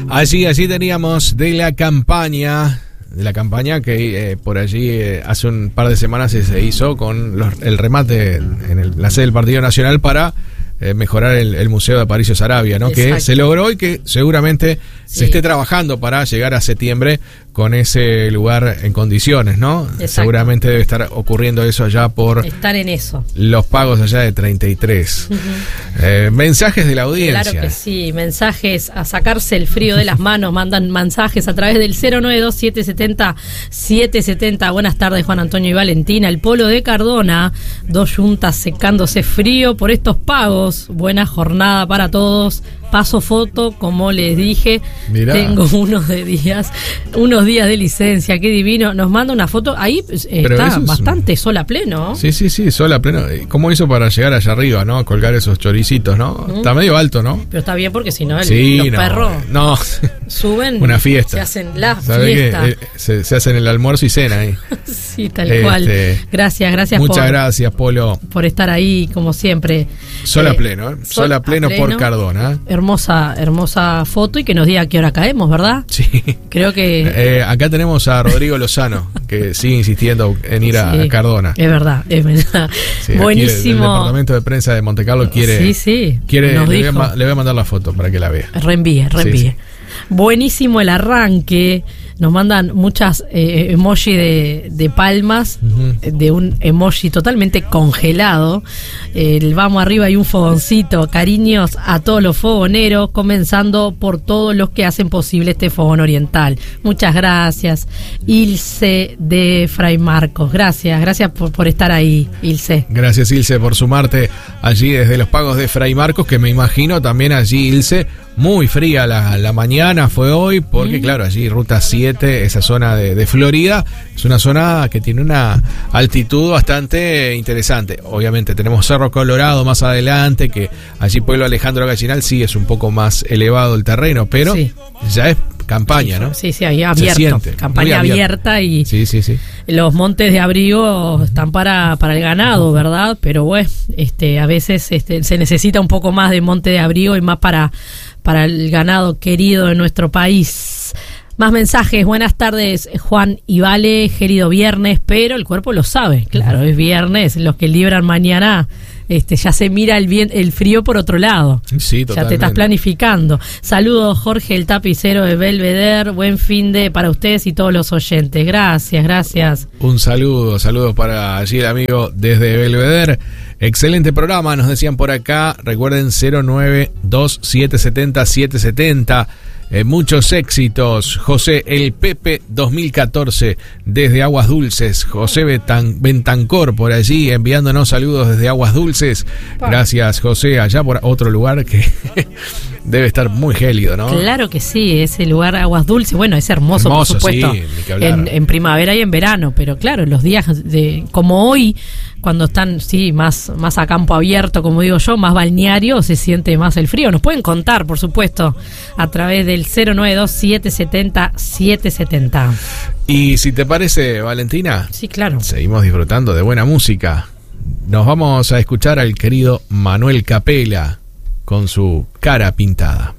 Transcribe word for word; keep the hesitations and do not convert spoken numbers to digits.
Allí, allí teníamos de la campaña, de la campaña que eh, por allí eh, hace un par de semanas se, se hizo con los, el remate en el, la sede del Partido Nacional para eh, mejorar el, el Museo de Aparicio Saravia, ¿no? Que se logró y que seguramente sí. se esté trabajando para llegar a septiembre con ese lugar en condiciones, ¿no? Exacto. Seguramente debe estar ocurriendo eso allá por... Estar en eso. Los pagos allá de treinta y tres. Uh-huh. eh, mensajes de la audiencia. Claro que sí, mensajes a sacarse el frío de las manos. Mandan mensajes a través del cero nueve dos siete siete cero siete siete cero. Buenas tardes, Juan Antonio y Valentina. El Polo de Cardona, dos yuntas secándose frío por estos pagos. Buena jornada para todos. Paso foto, como les dije. Mirá. Tengo unos de días, unos días de licencia, qué divino. Nos manda una foto, ahí eh, está bastante un... sol a pleno. Sí, sí, sí, sol a pleno. ¿Cómo hizo para llegar allá arriba, no? Colgar esos choricitos, ¿no? ¿Mm? Está medio alto, ¿no? Pero está bien porque si no, el, sí, los no, perros no. suben. Una fiesta. Se hacen la fiesta. Que, eh, se, se hacen el almuerzo y cena ahí. Sí, tal este, cual. Gracias, gracias. Muchas por, gracias, Polo. Por estar ahí, como siempre. Sol eh, a pleno, ¿eh? Sol, sol a, pleno a pleno por Cardona. ¿eh? Hermosa, hermosa foto y que nos diga a qué hora caemos, ¿verdad? Sí. Creo que... Eh, acá tenemos a Rodrigo Lozano, que sigue insistiendo en ir a, sí, a Cardona. Es verdad, es verdad. Sí, buenísimo. El departamento de prensa de Montecarlo quiere... Sí, sí. Quiere, le, voy a, le voy a mandar la foto para que la vea. Reenvíe, reenvíe. Sí, sí. Buenísimo el arranque. Nos mandan muchas eh, emoji de, de palmas, uh-huh. de un emoji totalmente congelado. El vamos arriba y un fogoncito. Cariños a todos los fogoneros, comenzando por todos los que hacen posible este fogón oriental. Muchas gracias, Ilse de Fray Marcos. Gracias, gracias por, por estar ahí, Ilse. Gracias, Ilse, por sumarte allí desde los pagos de Fray Marcos, que me imagino también allí, Ilse, muy fría la, la mañana fue hoy, porque mm. claro, allí Ruta siete, esa zona de, de Florida, es una zona que tiene una altitud bastante interesante. Obviamente tenemos Cerro Colorado más adelante, que allí Pueblo Alejandro Gallinal sí es un poco más elevado el terreno, pero sí. ya es campaña, ¿no? Sí, sí, ahí abierto, siente, campaña abierta y sí, sí, sí. los montes de abrigo están para, para el ganado, ¿verdad? Pero bueno, este, a veces este, se necesita un poco más de monte de abrigo y más para, para el ganado querido de nuestro país. Más mensajes. Buenas tardes, Juan y Vale, querido viernes, pero el cuerpo lo sabe, claro, es viernes, los que libran mañana, este, ya se mira el bien, el frío por otro lado. Sí, totalmente. Ya te estás planificando. Saludos, Jorge, el tapicero de Belvedere, buen fin de para ustedes y todos los oyentes. Gracias, gracias. Un saludo, saludos para allí el amigo desde Belvedere. Excelente programa, nos decían por acá. Recuerden cero nueve dos siete siete cero siete siete cero. Eh, muchos éxitos. José El Pepe dos mil catorce desde Aguas Dulces. José Betan, Bentancor por allí enviándonos saludos desde Aguas Dulces. Gracias, José, allá por otro lugar que debe estar muy gélido, ¿no? Claro que sí, ese lugar Aguas Dulces, bueno, es hermoso, hermoso por supuesto, sí, ni que hablar. En, en primavera y en verano, pero claro, los días de como hoy, cuando están sí más, más a campo abierto, como digo yo, más balneario, se siente más el frío. Nos pueden contar, por supuesto, a través del cero nueve dos siete siete cero siete siete cero. Y si te parece, Valentina, sí, claro, seguimos disfrutando de buena música. Nos vamos a escuchar al querido Manuel Capela con su Cara Pintada.